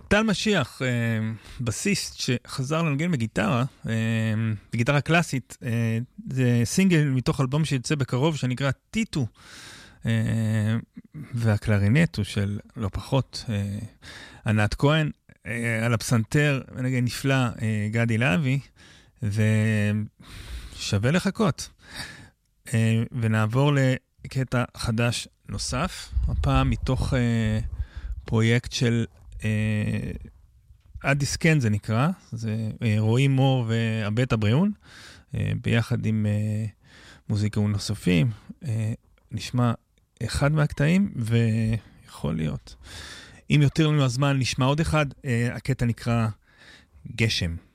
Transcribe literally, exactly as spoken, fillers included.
טל משיח, בסיסט שחזר לנגן בגיטרה, בגיטרה קלאסית, זה סינגל מתוך אלבום שיצא בקרוב שנקרא טיטו, והקלרינט הוא של לא פחות, ענת כהן, על הפסנתר, נגן נפלא, גדי להבי, ושווה לחכות. ונעבור לקטע חדש נוסף, הפעם מתוך פרויקט של אדיסקן זה נקרא, זה רועי מור ואבט הבריאון, ביחד עם מוזיקאים נוספים. נשמע אחד מהקטעים, ויכול להיות, אם יותר לנו הזמן נשמע עוד אחד. הקטע נקרא גשם.